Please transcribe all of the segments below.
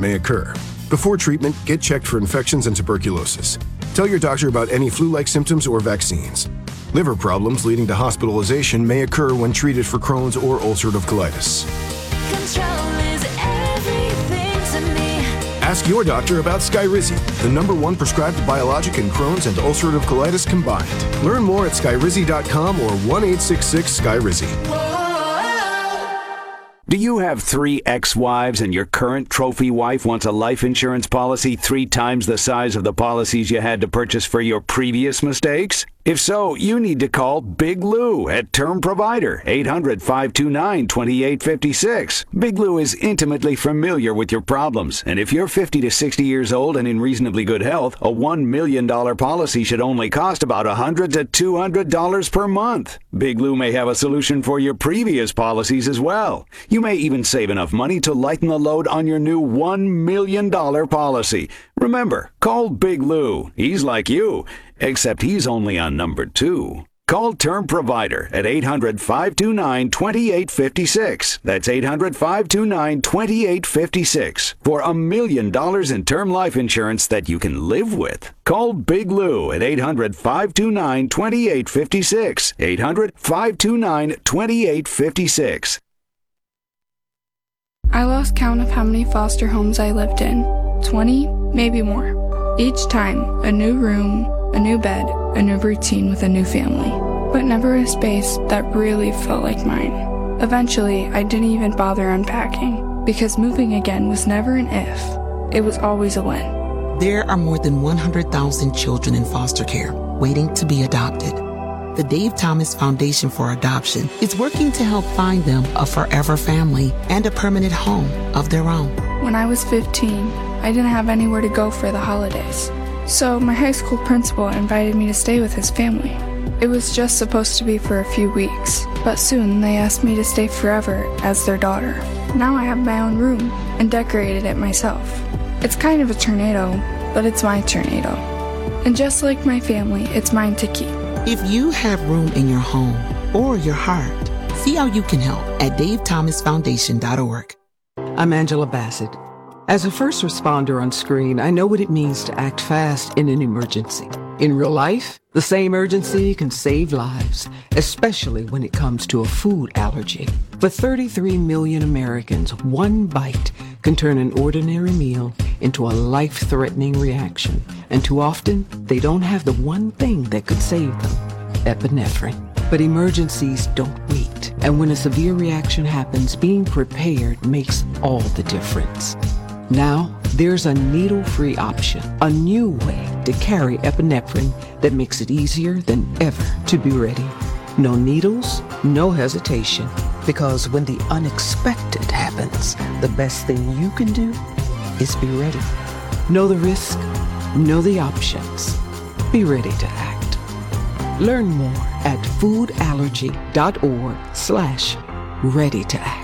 may occur. Before treatment, get checked for infections and tuberculosis. Tell your doctor about any flu-like symptoms or vaccines. Liver problems leading to hospitalization may occur when treated for Crohn's or ulcerative colitis. Control is everything to me. Ask your doctor about Skyrizi, the #1 prescribed biologic in Crohn's and ulcerative colitis combined. Learn more at skyrizi.com or 1-866-SKYRIZI. Do you have 3 ex-wives and your current trophy wife wants a life insurance policy 3 times the size of the policies you had to purchase for your previous mistakes? If so, you need to call Big Lou at Term Provider, 800-529-2856. Big Lou is intimately familiar with your problems, and if you're 50 to 60 years old and in reasonably good health, a $1 million policy should only cost about $100 to $200 per month. Big Lou may have a solution for your previous policies as well. You may even save enough money to lighten the load on your new $1 million policy. Remember, call Big Lou. He's like you, except he's only on number 2. Call Term Provider at 800-529-2856. That's 800-529-2856 for $1 million in term life insurance that you can live with. Call Big Lou at 800-529-2856. 800-529-2856. I lost count of how many foster homes I lived in. 20, maybe more. Each time, a new room, a new bed, a new routine with a new family. But never a space that really felt like mine. Eventually, I didn't even bother unpacking, because moving again was never an if. It was always a when. There are more than 100,000 children in foster care waiting to be adopted. The Dave Thomas Foundation for Adoption is working to help find them a forever family and a permanent home of their own. When I was 15, I didn't have anywhere to go for the holidays. So my high school principal invited me to stay with his family. It was just supposed to be for a few weeks, but soon they asked me to stay forever as their daughter. Now I have my own room and decorated it myself. It's kind of a tornado, but it's my tornado. And just like my family, it's mine to keep. If you have room in your home or your heart, see how you can help at davethomasfoundation.org. I'm Angela Bassett. As a first responder on screen, I know what it means to act fast in an emergency. In real life, the same urgency can save lives, especially when it comes to a food allergy. For 33 million Americans, one bite can turn an ordinary meal into a life-threatening reaction. And too often, they don't have the one thing that could save them, epinephrine. But emergencies don't wait. And when a severe reaction happens, being prepared makes all the difference. Now, there's a needle-free option, a new way to carry epinephrine that makes it easier than ever to be ready. No needles, no hesitation, because when the unexpected happens, the best thing you can do is be ready. Know the risk, know the options. Be ready to act. Learn more at foodallergy.org/ready to act.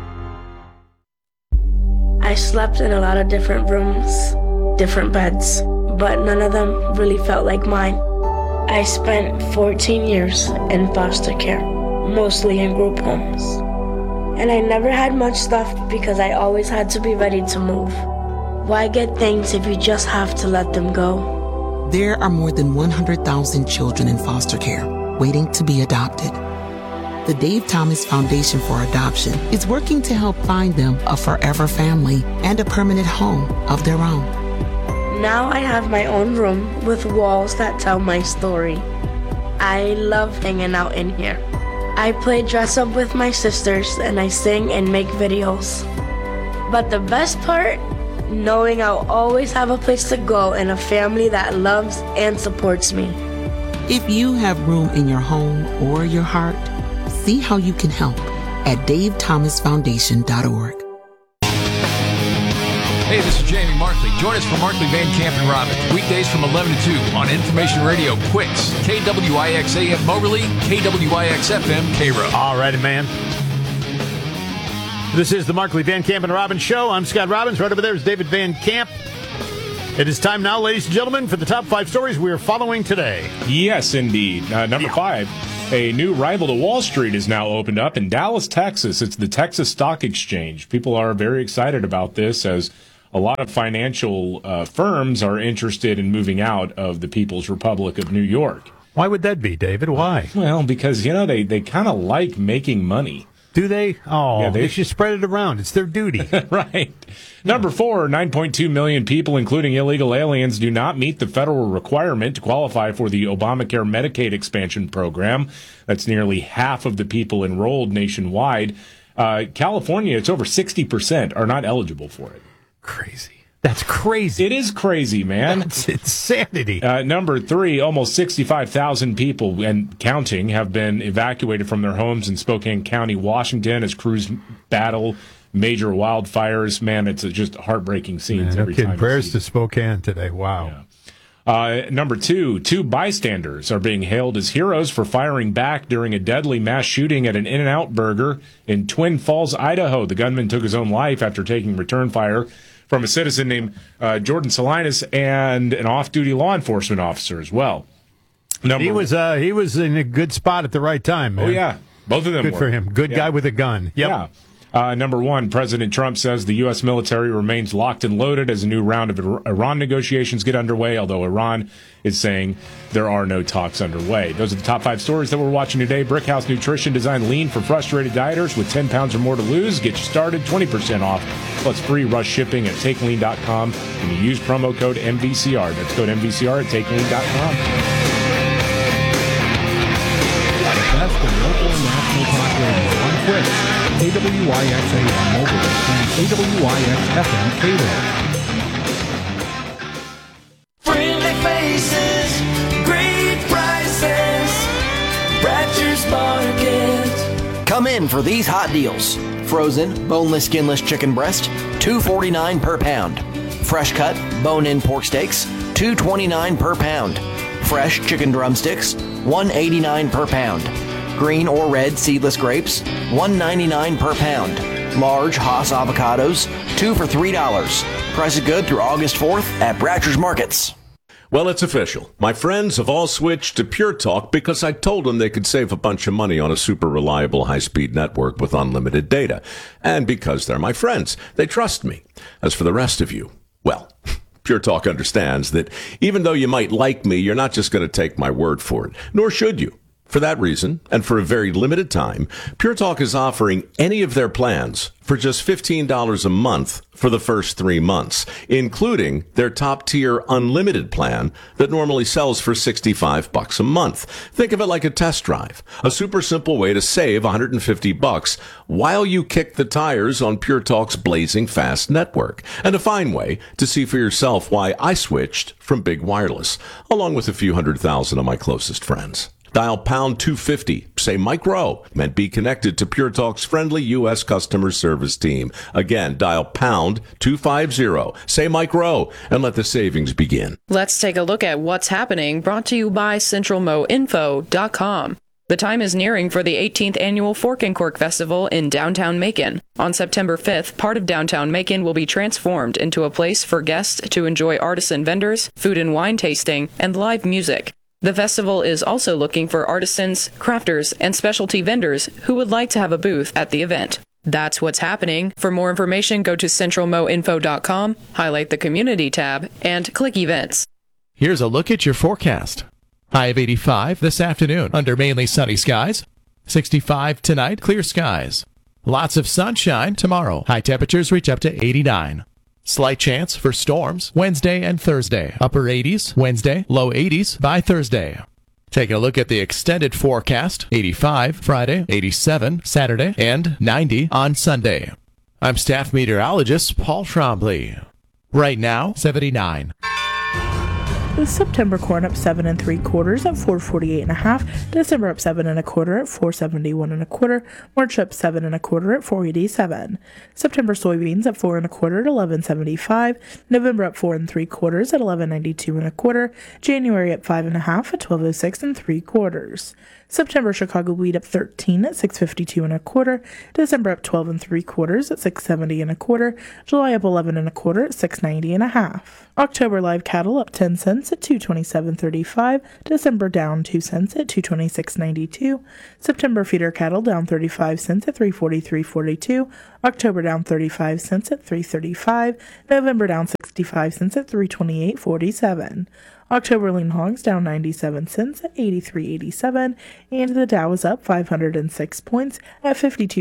I slept in a lot of different rooms, different beds, but none of them really felt like mine. I spent 14 years in foster care, mostly in group homes. And I never had much stuff because I always had to be ready to move. Why get things if you just have to let them go? There are more than 100,000 children in foster care waiting to be adopted. The Dave Thomas Foundation for Adoption is working to help find them a forever family and a permanent home of their own. Now I have my own room with walls that tell my story. I love hanging out in here. I play dress up with my sisters and I sing and make videos. But the best part, knowing I'll always have a place to go and a family that loves and supports me. If you have room in your home or your heart, see how you can help at davethomasfoundation.org. Hey, this is Jamie Markley. Join us for Markley, Van Camp, and Robbins, weekdays from 11 to 2 on Information Radio Quicks, KWIX AM Moberly, KWIX FM Cairo. All righty, man. This is the Markley, Van Camp, and Robbins Show. I'm Scott Robbins. Right over there is David Van Camp. It is time now, ladies and gentlemen, for the top 5 stories we are following today. Yes, indeed. Number 5. A new rival to Wall Street is now opened up in Dallas, Texas. It's the Texas Stock Exchange. People are very excited about this as a lot of financial firms are interested in moving out of the People's Republic of New York. Why would that be, David? Why? Well, because, they kind of like making money. Do they? Oh, Yeah, they should spread it around. It's their duty. Right. Number 4, 9.2 million people, including illegal aliens, do not meet the federal requirement to qualify for the Obamacare Medicaid expansion program. That's nearly half of the people enrolled nationwide. California, it's over 60% are not eligible for it. Crazy. That's crazy. It is crazy, man. That's insanity. Number 3, almost 65,000 people and counting have been evacuated from their homes in Spokane County, Washington, as crews battle major wildfires. Man, it's just heartbreaking scenes every time. Prayers to Spokane today. Wow. Yeah. Number 2, 2 bystanders are being hailed as heroes for firing back during a deadly mass shooting at an In-N-Out Burger in Twin Falls, Idaho. The gunman took his own life after taking return fire from a citizen named Jordan Salinas and an off-duty law enforcement officer as well. He was in a good spot at the right time, man. Oh, yeah. Both of them Good were. for him. Good guy with a gun. Yep. Yeah. Number 1, President Trump says the U.S. military remains locked and loaded as a new round of Iran negotiations get underway, although Iran is saying there are no talks underway. Those are the top 5 stories that we're watching today. Brickhouse Nutrition designed lean for frustrated dieters with 10 pounds or more to lose. Get you started, 20% off, plus free rush shipping at TakeLean.com. And you use promo code MVCR. That's code MVCR at TakeLean.com. Best in local and national talk radio on Twitch, KWYX-AM mobile, and KWYX-FM cable. Friendly faces, great prices, Bratcher's Market. Come in for these hot deals. Frozen, boneless, skinless chicken breast, $2.49 per pound. Fresh cut, bone-in pork steaks, $2.29 per pound. Fresh chicken drumsticks, $1.89 per pound. Green or red seedless grapes, $1.99 per pound. Large Hass avocados, 2 for $3. Price is good through August 4th at Bratcher's Markets. Well, it's official. My friends have all switched to Pure Talk because I told them they could save a bunch of money on a super reliable high-speed network with unlimited data. And because they're my friends, they trust me. As for the rest of you, well, Pure Talk understands that even though you might like me, you're not just going to take my word for it, nor should you. For that reason, and for a very limited time, Pure Talk is offering any of their plans for just $15 a month for the first 3 months, including their top-tier unlimited plan that normally sells for $65 a month. Think of it like a test drive, a super simple way to save $150 while you kick the tires on Pure Talk's blazing fast network, and a fine way to see for yourself why I switched from big wireless, along with a few 100,000 of my closest friends. Dial pound 250, say Mike Rowe, and be connected to Pure Talk's friendly U.S. customer service team. Again, dial pound 250, say Mike Rowe, and let the savings begin. Let's take a look at what's happening, brought to you by CentralMoInfo.com. The time is nearing for the 18th annual Fork and Cork Festival in downtown Macon. On September 5th, part of downtown Macon will be transformed into a place for guests to enjoy artisan vendors, food and wine tasting, and live music. The festival is also looking for artisans, crafters, and specialty vendors who would like to have a booth at the event. That's what's happening. For more information, go to CentralMoInfo.com, highlight the Community tab, and click Events. Here's a look at your forecast. High of 85 this afternoon under mainly sunny skies. 65 tonight, clear skies. Lots of sunshine tomorrow. High temperatures reach up to 89. Slight chance for storms Wednesday and Thursday. Upper 80s Wednesday, low 80s by Thursday. Taking a look at the extended forecast. 85 Friday, 87 Saturday, and 90 on Sunday. I'm staff meteorologist Paul Trombley. Right now, 79. With September corn up 7 3/4 at 448.5, December up 7 1/4 at 471 1/4, March up 7 1/4 at 487. September soybeans up 4 1/4 at 1175, November up 4 3/4 at 1192 1/4, January up 5 1/2 at 1206 3/4. September Chicago wheat up 13 at $6.52 1/4. December up 12 3/4 at $6.70 1/4. July up 11 1/4 at $6.90 1/2. October live cattle up 10 cents at $227.35. December down 2 cents at $226.92. September feeder cattle down 35 cents at $343.42. October down 35 cents at $335. November down 65 cents at $328.47. October lean hogs down 97 cents at $83.87, and the Dow is up 506 points at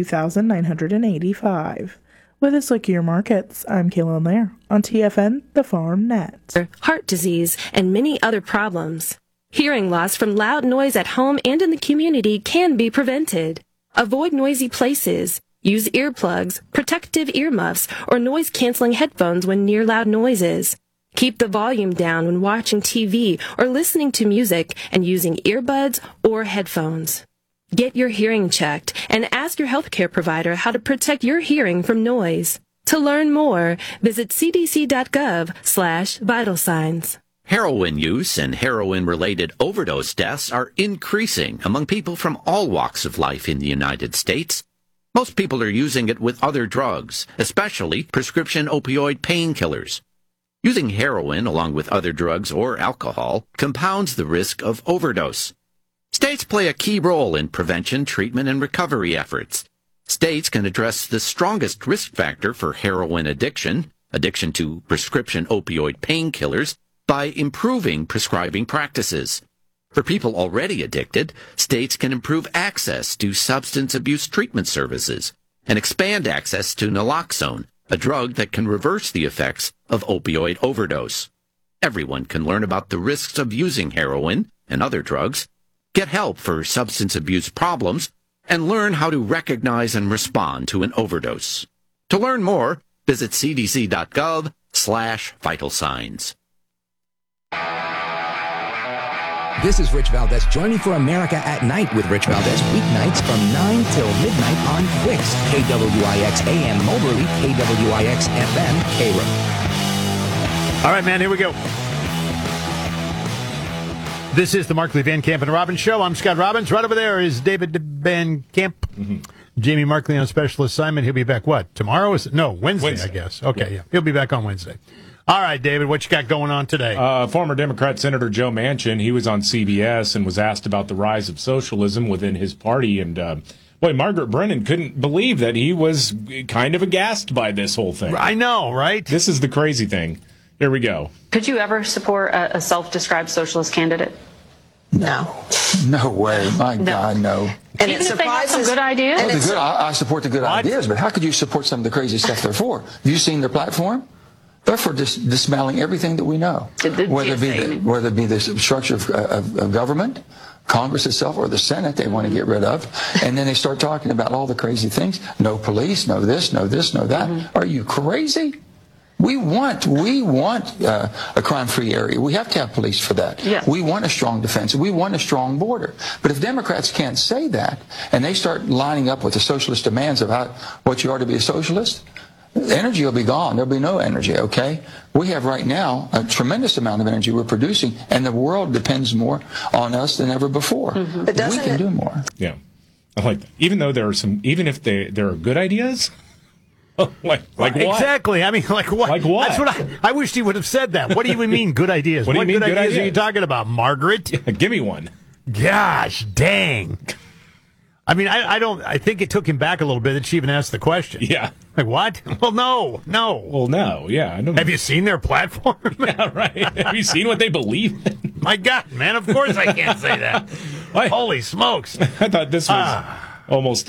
52,985. With this look at your markets, I'm Kaylin Lair on TFN, the Farm Net. Heart disease, and many other problems. Hearing loss from loud noise at home and in the community can be prevented. Avoid noisy places. Use earplugs, protective earmuffs, or noise-canceling headphones when near loud noises. Keep the volume down when watching TV or listening to music and using earbuds or headphones. Get your hearing checked and ask your healthcare provider how to protect your hearing from noise. To learn more, visit cdc.gov/vital signs. Heroin use and heroin-related overdose deaths are increasing among people from all walks of life in the United States. Most people are using it with other drugs, especially prescription opioid painkillers. Using heroin along with other drugs or alcohol compounds the risk of overdose. States play a key role in prevention, treatment, and recovery efforts. States can address the strongest risk factor for heroin addiction to prescription opioid painkillers, by improving prescribing practices. For people already addicted, states can improve access to substance abuse treatment services and expand access to naloxone, a drug that can reverse the effects of opioid overdose. Everyone can learn about the risks of using heroin and other drugs, get help for substance abuse problems, and learn how to recognize and respond to an overdose. To learn more, visit cdc.gov/vital signs. This is Rich Valdez joining for America at Night with Rich Valdez weeknights from 9 till midnight on Quicks, KWIX AM Moberly, KWIX FM Cairo. All right, man, here we go. This is the Markley, Van Camp, and Robbins Show. I'm Scott Robbins. Right over there is David Van Camp. Mm-hmm. Jamie Markley on special assignment. He'll be back, what, tomorrow? Wednesday, I guess. Okay, yeah. He'll be back on Wednesday. All right, David, what you got going on today? Former Democrat Senator Joe Manchin, he was on CBS and was asked about the rise of socialism within his party. And, boy, Margaret Brennan couldn't believe that he was kind of aghast by this whole thing. I know, right? This is the crazy thing. Here we go. Could you ever support a self-described socialist candidate? No. No way. My God, no. And even if they have some good ideas? I support the good ideas, but how could you support some of the crazy stuff they're for? Have you seen their platform? They're for dismantling everything that we know, whether it be the structure of government, Congress itself, or the Senate they want to get rid of. And then they start talking about all the crazy things. No police, no this, no this, no that. Mm-hmm. Are you crazy? We want a crime-free area. We have to have police for that. Yes. We want a strong defense. We want a strong border. But if Democrats can't say that, and they start lining up with the socialist demands of what you are to be a socialist, energy will be gone. There'll be no energy, okay? We have right now a tremendous amount of energy we're producing, and the world depends more on us than ever before. Mm-hmm. But we can do more. Yeah. I like that. Even though there are even if there are good ideas, like what? Exactly. I mean, like what? Like what? That's what I wished he would have said that. What do you even mean good ideas? What do you mean good ideas are you talking about, Margaret? Yeah, give me one. Gosh, dang. I mean, I think it took him back a little bit that she even asked the question. Yeah. Like, what? Well, no. Well, no, yeah. I don't Have you seen their platform? Yeah, right. Have you seen what they believe in? My God, man, of course I can't say that. Holy smokes. I thought this was almost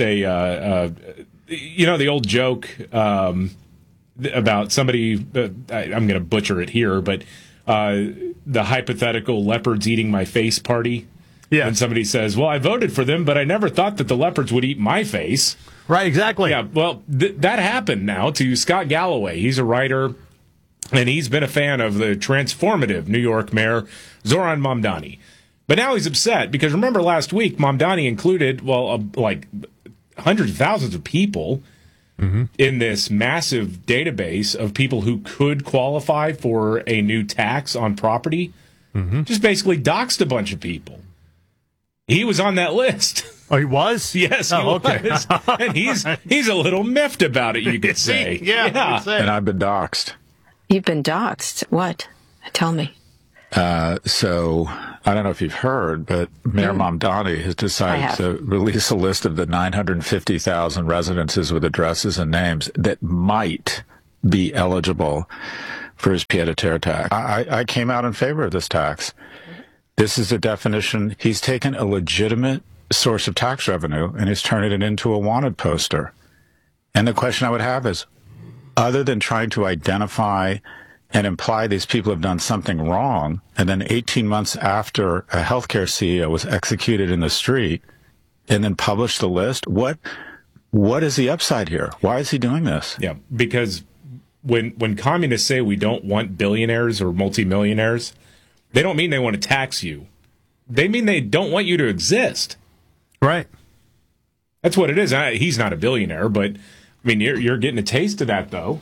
the old joke about somebody, I'm going to butcher it here, but the hypothetical leopards eating my face party. Yeah. And somebody says, well, I voted for them, but I never thought that the leopards would eat my face. Right, exactly. Yeah, well, that happened now to Scott Galloway. He's a writer, and he's been a fan of the transformative New York mayor, Zoran Mamdani. But now he's upset because remember last week, Mamdani included, like hundreds of thousands of people in this massive database of people who could qualify for a new tax on property. Just basically doxed a bunch of people. He was on that list. Oh, he was? Yes, he okay. was. And he's a little miffed about it, you could say. Yeah. And I've been doxxed. You've been doxxed? What? Tell me. So I don't know if you've heard, but Mayor Mamdani has decided to release a list of the 950,000 residences with addresses and names that might be eligible for his pied-à-terre tax. I came out in favor of this tax. This is a definition. He's taken a legitimate source of tax revenue and he's turning it into a wanted poster. And the question I would have is, other than trying to identify and imply these people have done something wrong, and then 18 months after a healthcare CEO was executed in the street and then published the list, what is the upside here? Why is he doing this? Yeah, because when communists say we don't want billionaires or multimillionaires, they don't mean they want to tax you. They mean they don't want you to exist. Right. That's what it is. He's not a billionaire, but I mean, you're getting a taste of that, though.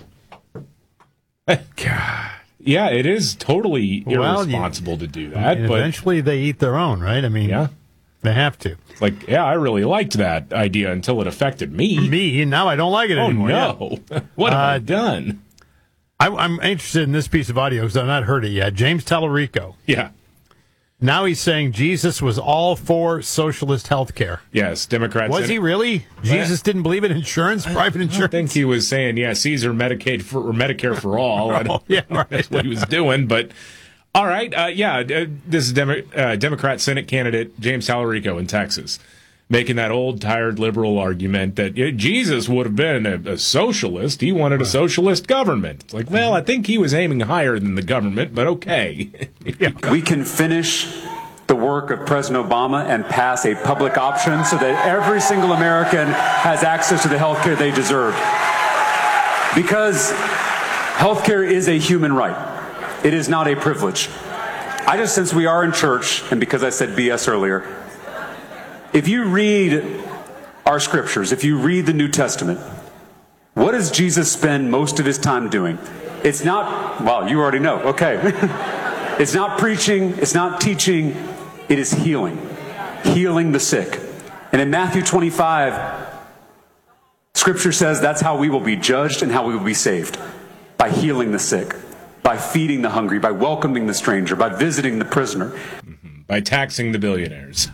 God. Yeah, it is totally irresponsible to do that. But eventually they eat their own, right? I mean, they have to. Like, I really liked that idea until it affected me. And now I don't like it anymore. Oh, no. What have I done? I'm interested in this piece of audio because I've not heard it yet. James Tallarico. Yeah. Now he's saying Jesus was all for socialist health care. Yes, Democrats. Was he really? Jesus didn't believe in insurance, private insurance? I think he was saying, Caesar Medicare for all. Right. That's what he was doing. But, all right, this is Democrat Senate candidate James Tallarico in Texas, making that old, tired liberal argument that Jesus would have been a socialist. He wanted a socialist government. It's like, well, I think he was aiming higher than the government, but okay. We can finish the work of President Obama and pass a public option so that every single American has access to the health care they deserve. Because health care is a human right. It is not a privilege. Since we are in church, and because I said BS earlier, if you read our scriptures, if you read the New Testament, what does Jesus spend most of his time doing? It's not, well, you already know, okay. It's not preaching, it's not teaching, it is healing the sick. And in Matthew 25, Scripture says that's how we will be judged and how we will be saved. By healing the sick, by feeding the hungry, by welcoming the stranger, by visiting the prisoner. By taxing the billionaires.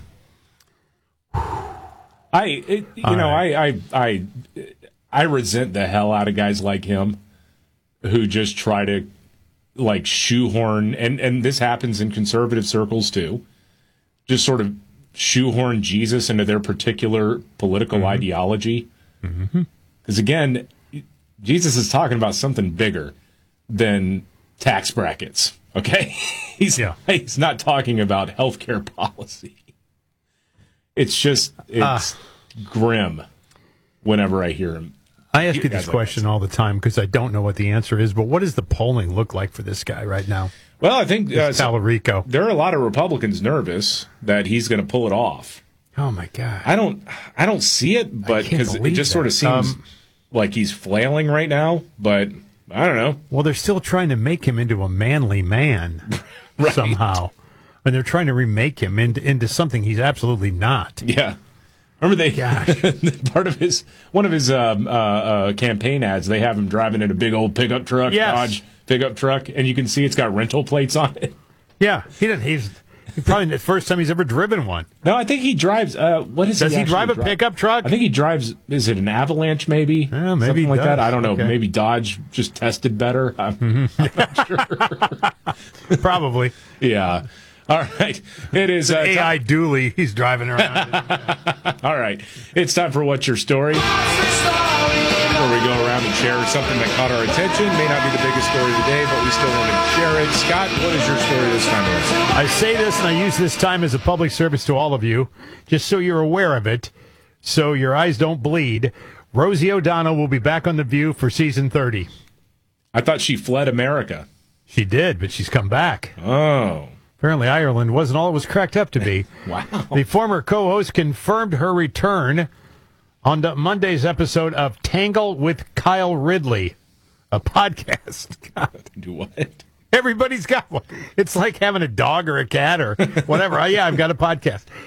I resent the hell out of guys like him who just try to like shoehorn, and this happens in conservative circles too, just sort of shoehorn Jesus into their particular political ideology. Because again, Jesus is talking about something bigger than tax brackets. Okay, he's not talking about healthcare policy. It's grim whenever I hear him. I ask you this question all the time because I don't know what the answer is, but what does the polling look like for this guy right now? Well, I think Tallarico. There are a lot of Republicans nervous that he's going to pull it off. Oh my God! I don't see it, but because it just sort of seems like he's flailing right now. But I don't know. Well, they're still trying to make him into a manly man somehow. And they're trying to remake him into something he's absolutely not. Yeah. Remember one of his campaign ads, they have him driving in a big old pickup truck, Dodge pickup truck, and you can see it's got rental plates on it. Yeah. He's probably the first time he's ever driven one. No, I think he drives, does he drive a pickup truck? I think he drives, is it an Avalanche maybe? Yeah, maybe something like does. that. I don't know. Okay. Maybe Dodge just tested better. I'm not sure. Probably. Yeah. All right. It is AI dually he's driving around. All right. It's time for What's Your Story? Where we go around and share something that caught our attention. May not be the biggest story of the day, but we still want to share it. Scott, what is your story this time, Melissa? I say this and I use this time as a public service to all of you, just so you're aware of it, so your eyes don't bleed. Rosie O'Donnell will be back on The View for season 30. I thought she fled America. She did, but she's come back. Oh. Apparently, Ireland wasn't all it was cracked up to be. Wow. The former co-host confirmed her return on Monday's episode of Tangle with Kyle Ridley, a podcast. God. Do what? Everybody's got one. It's like having a dog or a cat or whatever. Yeah, I've got a podcast.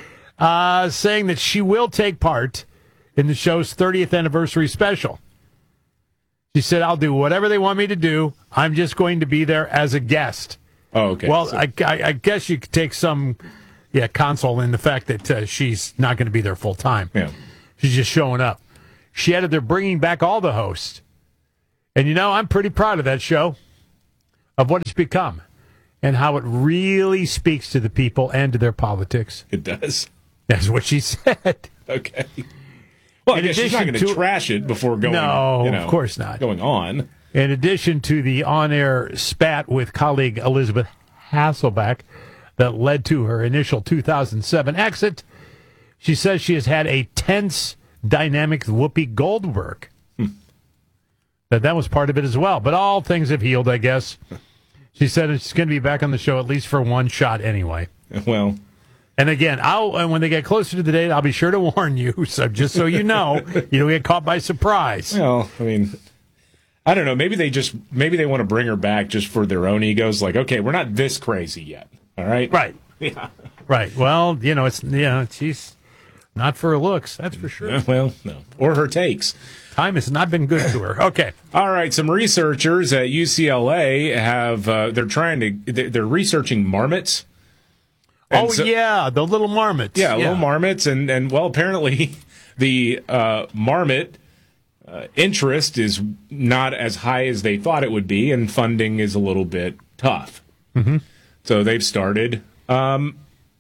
saying that she will take part in the show's 30th anniversary special. She said, I'll do whatever they want me to do. I'm just going to be there as a guest. Oh, okay. Well, so, I guess you could take some console in the fact that she's not going to be there full time. Yeah. She's just showing up. She added they're bringing back all the hosts. And, I'm pretty proud of that show, of what it's become, and how it really speaks to the people and to their politics. It does. That's what she said. Okay. Well, I guess she's not going to trash it before going. No, of course not. Going on. In addition to the on-air spat with colleague Elizabeth Hasselbeck that led to her initial 2007 exit, she says she has had a tense dynamic with Whoopi Goldberg. That was part of it as well. But all things have healed, I guess. She said she's going to be back on the show at least for one shot anyway. Well. And again, when they get closer to the date, I'll be sure to warn you, so just so you know, you don't get caught by surprise. Well, I mean, I don't know. Maybe they want to bring her back just for their own egos. Like, okay, we're not this crazy yet. All right? Right. Yeah. Right. Well, she's not for her looks, that's for sure. Well, no. Or her takes. Time has not been good to her. Okay. All right. Some researchers at UCLA have, they're researching marmots. And the little marmots. Yeah, little marmots. And well, apparently the marmot interest is not as high as they thought it would be, and funding is a little bit tough. Mm-hmm. So they've started an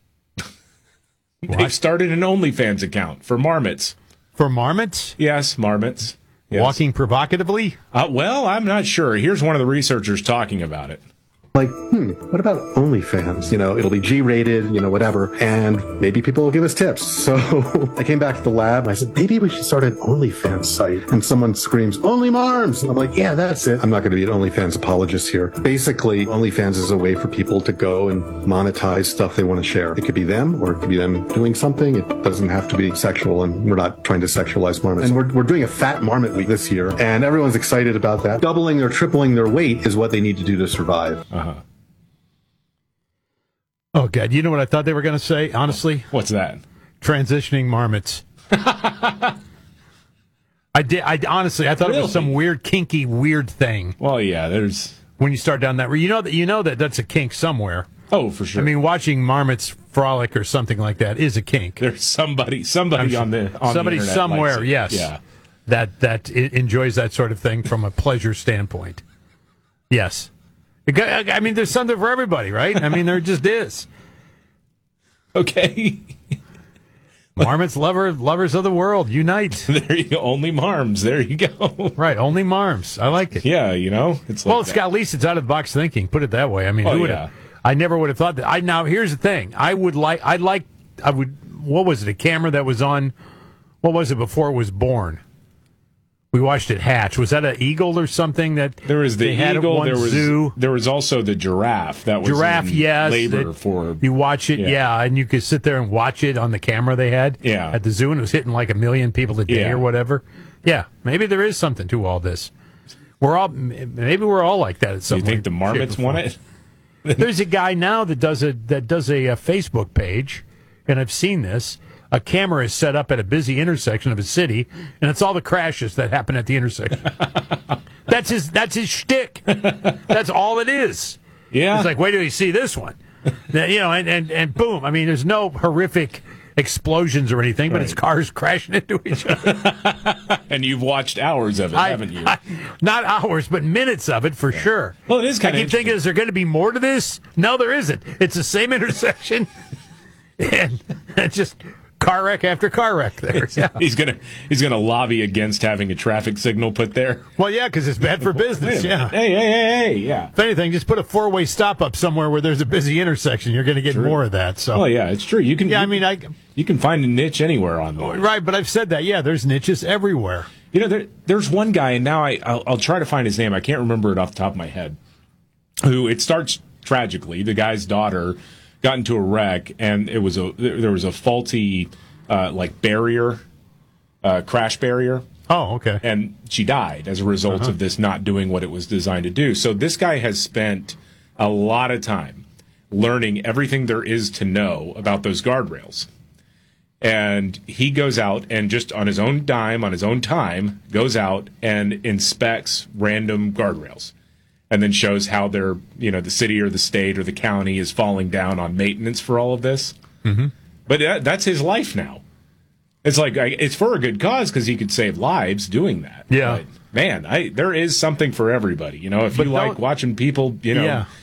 OnlyFans account for marmots. For marmots? Yes, marmots. Yes. Walking provocatively? Well, I'm not sure. Here's one of the researchers talking about it. Like, what about OnlyFans? It'll be G-rated, whatever, and maybe people will give us tips. So I came back to the lab, and I said, maybe we should start an OnlyFans site. And someone screams, Only Marms! And I'm like, yeah, that's it. I'm not going to be an OnlyFans apologist here. Basically, OnlyFans is a way for people to go and monetize stuff they want to share. It could be them, or it could be them doing something. It doesn't have to be sexual, and we're not trying to sexualize marmots. And we're doing a Fat Marmot Week this year, and everyone's excited about that. Doubling or tripling their weight is what they need to do to survive. Uh-huh. Oh, God. You know what I thought they were going to say, honestly? What's that? Transitioning marmots. I honestly, I thought it was some weird, kinky, weird thing. Well, yeah, there's... When you start down that road, you know that that's a kink somewhere. Oh, for sure. I mean, watching marmots frolic or something like that is a kink. There's somebody on somebody the somewhere, likes it. yes. Yeah. That enjoys that sort of thing from a pleasure standpoint. Yes. I mean, there's something for everybody, right? I mean, there just is. Okay. Marmots, lovers of the world, unite. There you go. Only Marms. There you go. Right, only Marms. I like it. Yeah, it's like it's got, at least it's out of the box thinking. Put it that way. I mean, I never would have thought that. Now, here's the thing. What was it? A camera that was on? What was it before it was born? We watched it hatch. Was that an eagle or something that there was the eagle? There was also the giraffe that was in labor for. You watch it, and you could sit there and watch it on the camera they had at the zoo, and it was hitting like 1 million people a day or whatever. Yeah, maybe there is something to all this. Maybe we're all like that at some point. You think the marmots want it? There's a guy now that does a Facebook page, and I've seen this. A camera is set up at a busy intersection of a city, and it's all the crashes that happen at the intersection. That's his shtick. That's all it is. Yeah. It's like, wait till you see this one. And boom. I mean, there's no horrific explosions or anything, but it's cars crashing into each other. And you've watched hours of it, haven't you? Not hours, but minutes of it for sure. Well, it is kind of. I keep thinking, is there going to be more to this? No, there isn't. It's the same intersection, and just. Car wreck after car wreck there. Yeah. He's gonna lobby against having a traffic signal put there. Well, yeah, because it's bad for business. Yeah. Hey, yeah. If anything, just put a 4-way stop up somewhere where there's a busy intersection. You're going to get more of that. So. Well, yeah, it's true. You can. Yeah, you can find a niche anywhere on there. Right, but I've said that. Yeah, there's niches everywhere. There's one guy, and now I'll try to find his name. I can't remember it off the top of my head. Who it starts tragically. The guy's daughter got into a wreck, and there was a faulty barrier, crash barrier. Oh, okay. And she died as a result of this not doing what it was designed to do. So this guy has spent a lot of time learning everything there is to know about those guardrails. And he goes out and just on his own dime, on his own time, goes out and inspects random guardrails. And then shows how they're, the city or the state or the county is falling down on maintenance for all of this. Mm-hmm. But that's his life now. It's like, it's for a good cause because he could save lives doing that. Yeah. But, man, there is something for everybody. If you like watching people,